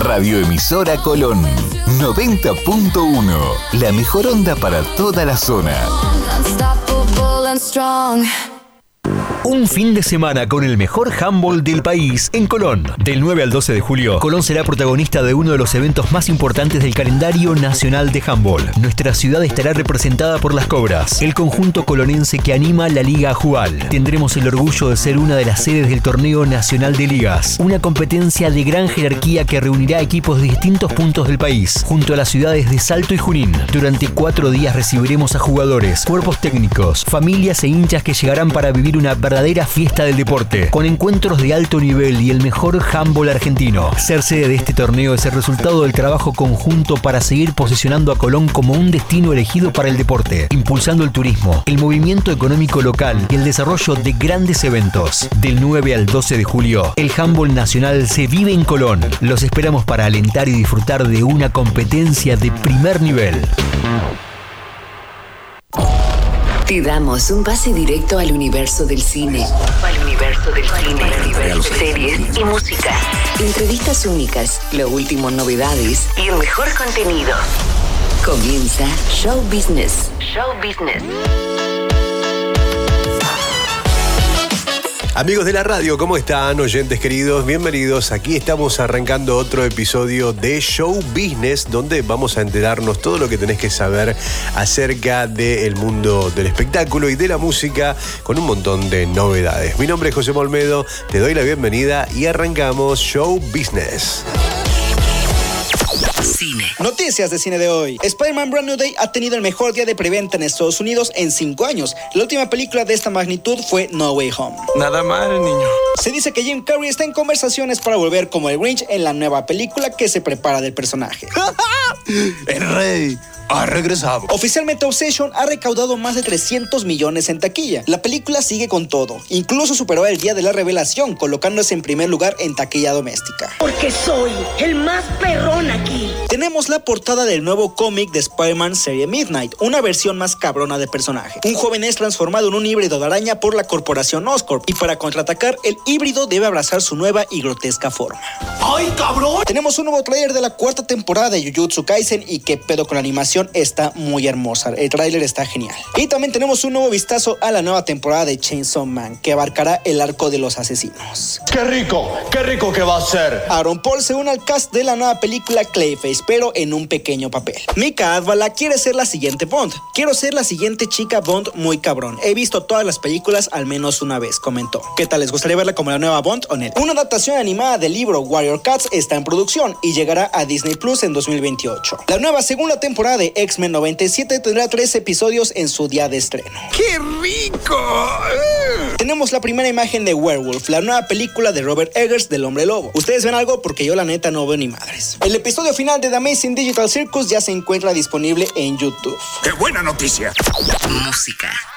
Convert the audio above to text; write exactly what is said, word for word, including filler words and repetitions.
Radioemisora Colón, noventa punto uno. La mejor onda para toda la zona. Un fin de semana con el mejor handball del país en Colón. Del nueve al doce de julio, Colón será protagonista de uno de los eventos más importantes del calendario nacional de handball. Nuestra ciudad estará representada por las Cobras, el conjunto colonense que anima la Liga Ajubal. Tendremos el orgullo de ser una de las sedes del Torneo Nacional de Ligas, una competencia de gran jerarquía que reunirá equipos de distintos puntos del país, junto a las ciudades de Salto y Junín. Durante cuatro días recibiremos a jugadores, cuerpos técnicos, familias e hinchas que llegarán para vivir una verdadera fiesta del deporte, con encuentros de alto nivel y el mejor handball argentino. Ser sede de este torneo es el resultado del trabajo conjunto para seguir posicionando a Colón como un destino elegido para el deporte, impulsando el turismo, el movimiento económico local y el desarrollo de grandes eventos. Del nueve al doce de julio, el handball nacional se vive en Colón. Los esperamos para alentar y disfrutar de una competencia de primer nivel. Te damos un pase directo al universo del cine. Al universo del cine, series y música. Entrevistas únicas, lo último en novedades y el mejor contenido. Comienza Show Business. Show Business. Amigos de la radio, ¿cómo están? Oyentes queridos, bienvenidos. Aquí estamos arrancando otro episodio de Show Business, donde vamos a enterarnos todo lo que tenés que saber acerca del mundo del espectáculo y de la música, con un montón de novedades. Mi nombre es José Olmedo, te doy la bienvenida y arrancamos Show Business. Cine. Noticias de cine de hoy. Spider-Man Brand New Day ha tenido el mejor día de preventa en Estados Unidos en cinco años. La última película de esta magnitud fue No Way Home. Nada mal, niño. Se dice que Jim Carrey está en conversaciones para volver como el Grinch en la nueva película que se prepara del personaje. El rey ha regresado. Oficialmente Obsession ha recaudado más de trescientos millones en taquilla. La película sigue con todo. Incluso superó el día de la revelación, colocándose en primer lugar en taquilla doméstica. Porque soy el más perrón aquí. Tenemos la portada del nuevo cómic de Spider-Man serie Midnight, una versión más cabrona del personaje. Un joven es transformado en un híbrido de araña por la corporación Oscorp, y para contraatacar, el híbrido debe abrazar su nueva y grotesca forma. ¡Ay, cabrón! Tenemos un nuevo tráiler de la cuarta temporada de Jujutsu Kaisen, y qué pedo con la animación, está muy hermosa. El tráiler está genial. Y también tenemos un nuevo vistazo a la nueva temporada de Chainsaw Man, que abarcará el arco de los asesinos. ¡Qué rico! ¡Qué rico que va a ser! Aaron Paul se une al cast de la nueva película Clayface, pero en un pequeño papel. Mika Advala quiere ser la siguiente Bond. Quiero ser la siguiente chica Bond muy cabrón. He visto todas las películas al menos una vez, comentó. ¿Qué tal? ¿Les gustaría verla como la nueva Bond o no? Una adaptación animada del libro Warrior Cats está en producción y llegará a Disney Plus en dos mil veintiocho. La nueva segunda temporada de X-Men noventa y siete tendrá tres episodios en su día de estreno. ¡Qué rico! Tenemos la primera imagen de Werewolf, la nueva película de Robert Eggers del Hombre Lobo. ¿Ustedes ven algo? Porque yo la neta no veo ni madres. El episodio final de The Amazing Digital Circus ya se encuentra disponible en YouTube. ¡Qué buena noticia! Música.